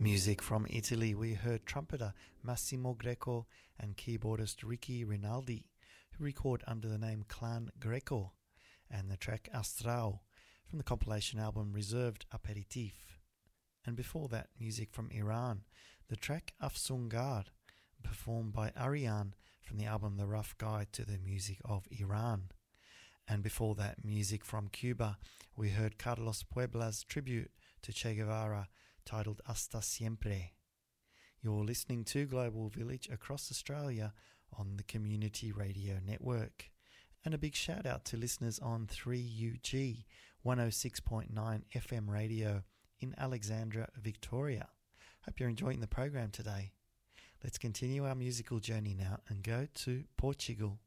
Music from Italy, we heard trumpeter Massimo Greco and keyboardist Ricky Rinaldi, who record under the name Clan Greco, and the track Astral from the compilation album Reserved Aperitif. And before that, music from Iran, the track Afsungar, performed by Ariane from the album The Rough Guide to the Music of Iran. And before that, music from Cuba, we heard Carlos Puebla's tribute to Che Guevara, titled Hasta Siempre. You're listening to Global Village across Australia on the Community Radio Network. And a big shout out to listeners on 3UG 106.9 FM radio in Alexandra, Victoria. Hope you're enjoying the program today. Let's continue our musical journey now and go to Portugal.